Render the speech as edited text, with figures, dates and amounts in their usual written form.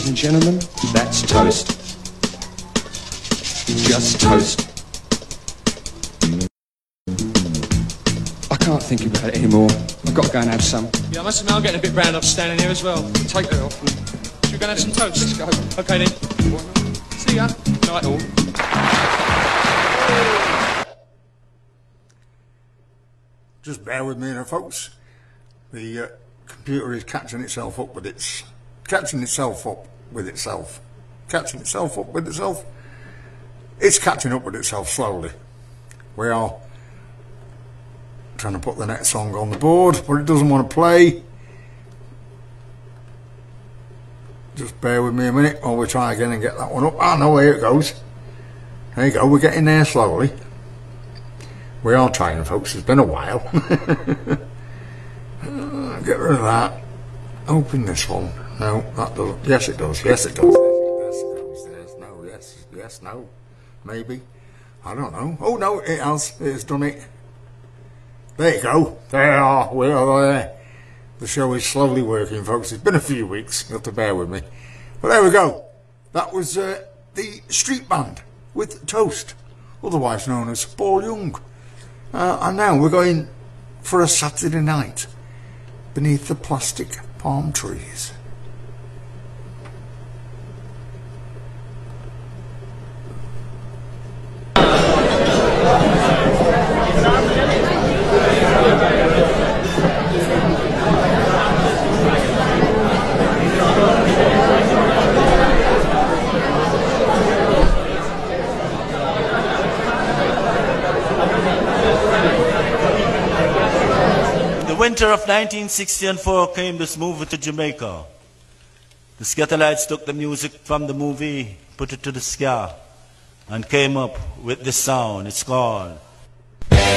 Ladies and gentlemen, that's toast. Just toast. I can't think about it anymore. I've got to go and have some. Yeah, I must admit I'm getting a bit browned up standing here as well. Take that off. Should we go and have some toast? Let's go. Okay then. See ya. Night all. Just bear with me now, folks. The computer is catching itself up with itself. It's catching itself up with itself. It's catching up with itself slowly. We are trying to put the next song on the board, but it doesn't want to play. Just bear with me a minute while we try again and get that one up. Ah, no, here it goes. There you go, we're getting there slowly. We are trying, folks, it's been a while. Get rid of that. Open this one. No, that doesn't. Yes, it does. Yes, it does. Yes, it goes. There's no. Yes, yes, no. Maybe. I don't know. Oh, no, it has. It's done it. There you go. There are. We are there. The show is slowly working, folks. It's been a few weeks. You have to bear with me. But there we go. That was the Street Band with Toast, otherwise known as Paul Young. And now we're going for a Saturday night beneath the plastic palm trees. The winter of 1964 came this movie to Jamaica. The Skatalites took the music from the movie, put it to the ska, and came up with this sound. It's called